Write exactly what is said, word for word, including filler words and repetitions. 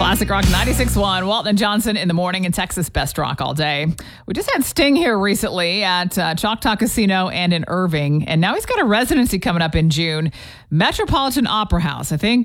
Classic Rock ninety-six point one. Walton and Johnson in the morning in Texas Best Rock all day. We just had Sting here recently at uh, Choctaw Casino and in Irving. And now he's got a residency coming up in June. Metropolitan Opera House. I think